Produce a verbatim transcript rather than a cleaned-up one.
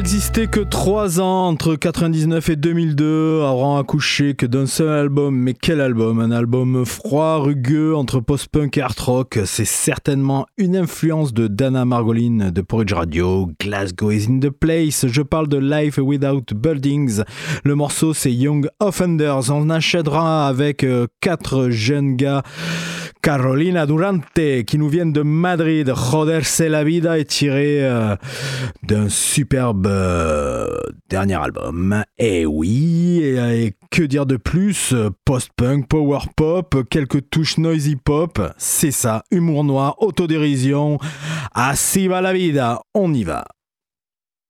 Existé que trois ans entre quatre-vingt-dix-neuf et deux mille deux, auront accouché que d'un seul album. Mais quel album? Un album froid, rugueux, entre post-punk et art rock. C'est certainement une influence de Dana Margolin de Porridge Radio. Glasgow is in the place. Je parle de Life Without Buildings. Le morceau, c'est Young Offenders. On achètera avec euh, quatre jeunes gars. Carolina Durante, qui nous viennent de Madrid. Joderse la vida est tiré euh, d'un superbe euh, dernier album. Et oui, et, et que dire de plus? Post-punk, power pop, quelques touches noisy pop. C'est ça, humour noir, autodérision. Así va la vida, on y va.